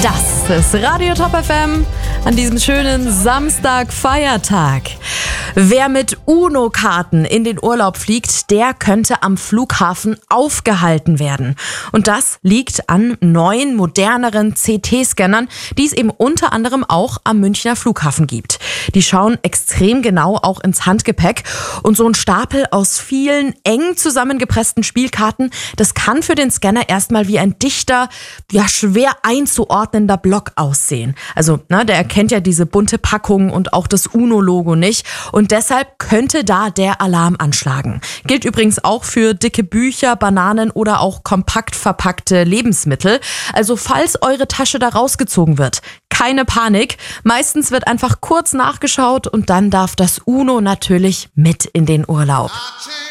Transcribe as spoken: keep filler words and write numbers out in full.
Das ist Radio Top F M an diesem schönen Samstag-Feiertag. Wer mit UNO-Karten in den Urlaub fliegt, der könnte am Flughafen aufgehalten werden. Und das liegt an neuen, moderneren C T-Scannern, die es eben unter anderem auch am Münchner Flughafen gibt. Die schauen extrem genau auch ins Handgepäck. Und so ein Stapel aus vielen eng zusammengepressten Spielkarten, das kann für den Scanner erstmal wie ein dichter, ja schwer einzuordnender Block aussehen. Also, ne, der erkennt ja diese bunte Packung und auch das UNO-Logo nicht. Und deshalb könnte da der Alarm anschlagen. Gilt übrigens auch für dicke Bücher, Bananen oder auch kompakt verpackte Lebensmittel. Also falls eure Tasche da rausgezogen wird, keine Panik. Meistens wird einfach kurz nachgeschaut und dann darf das UNO natürlich mit in den Urlaub.